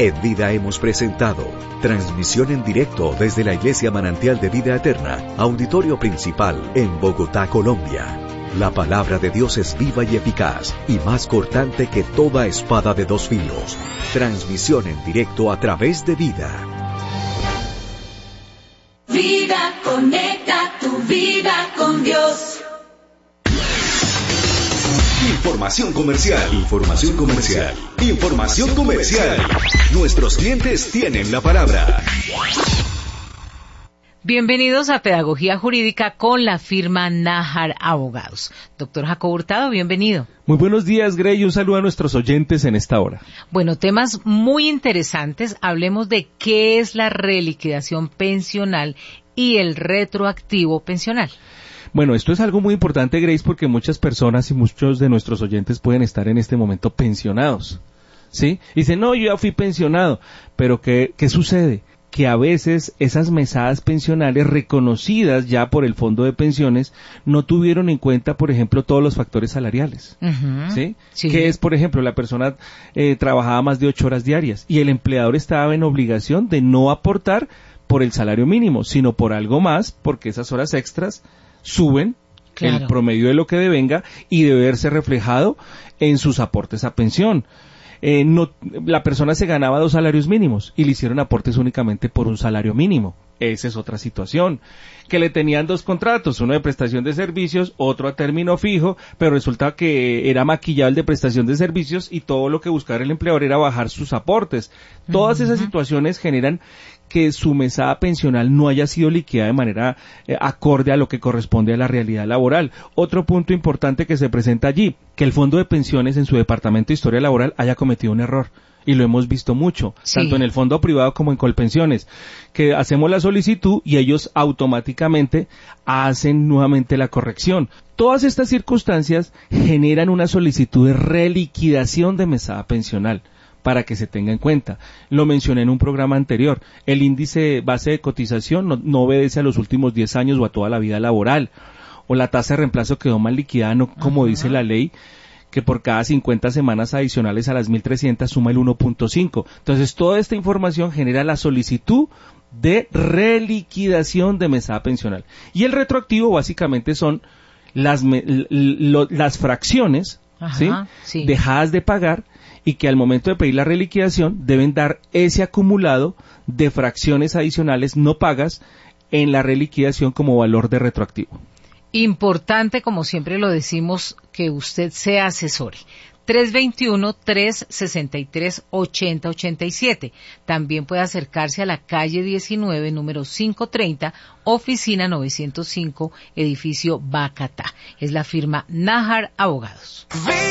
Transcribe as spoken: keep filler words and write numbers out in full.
En Vida hemos presentado transmisión en directo desde la Iglesia Manantial de Vida Eterna, auditorio principal en Bogotá, Colombia. La palabra de Dios es viva y eficaz y más cortante que toda espada de dos filos. Transmisión en directo a través de Vida. Vida, conecta tu vida con Dios. Información comercial. Información comercial. Información comercial. Nuestros clientes tienen la palabra. Bienvenidos a Pedagogía Jurídica con la firma Nájar Abogados. Doctor Jacobo Hurtado, bienvenido. Muy buenos días, Grey, y un saludo a nuestros oyentes en esta hora. Bueno, temas muy interesantes. Hablemos de qué es la reliquidación pensional y el retroactivo pensional. Bueno, esto es algo muy importante, Grace, porque muchas personas y muchos de nuestros oyentes pueden estar en este momento pensionados, ¿sí? Y dicen, no, yo ya fui pensionado, pero ¿qué, qué sucede? Que a veces esas mesadas pensionales reconocidas ya por el Fondo de Pensiones no tuvieron en cuenta, por ejemplo, todos los factores salariales, uh-huh. ¿sí? Sí. Que es, por ejemplo, la persona eh, trabajaba más de ocho horas diarias y el empleador estaba en obligación de no aportar por el salario mínimo, sino por algo más, porque esas horas extras suben claro. el promedio de lo que devenga y debe verse reflejado en sus aportes a pensión. Eh, no, la persona se ganaba dos salarios mínimos y le hicieron aportes únicamente por un salario mínimo. Esa es otra situación. Que le tenían dos contratos, uno de prestación de servicios, otro a término fijo, pero resulta que era maquillado el de prestación de servicios y todo lo que buscaba el empleador era bajar sus aportes. Todas uh-huh. esas situaciones generan que su mesada pensional no haya sido liquidada de manera eh, acorde a lo que corresponde a la realidad laboral. Otro punto importante que se presenta allí, que el Fondo de Pensiones en su Departamento de Historia Laboral haya cometido un error. Y lo hemos visto mucho, sí. tanto en el fondo privado como en Colpensiones, que hacemos la solicitud y ellos automáticamente hacen nuevamente la corrección. Todas estas circunstancias generan una solicitud de reliquidación de mesada pensional, para que se tenga en cuenta. Lo mencioné en un programa anterior. El índice base de cotización no, no obedece a los últimos diez años o a toda la vida laboral. O la tasa de reemplazo quedó mal liquidada, no como Ajá. dice la ley, que por cada cincuenta semanas adicionales a las mil trescientas suma el uno punto cinco. Entonces, toda esta información genera la solicitud de reliquidación de mesada pensional. Y el retroactivo básicamente son las, me, lo, las fracciones Ajá, ¿sí? Sí. dejadas de pagar y que al momento de pedir la reliquidación deben dar ese acumulado de fracciones adicionales no pagas en la reliquidación como valor de retroactivo. Importante, como siempre lo decimos, que usted se asesore. tres dos uno, tres seis tres, ocho cero ocho siete. También puede acercarse a la calle diecinueve, número quinientos treinta, oficina novecientos cinco, edificio Bacatá. Es la firma Nájar Abogados.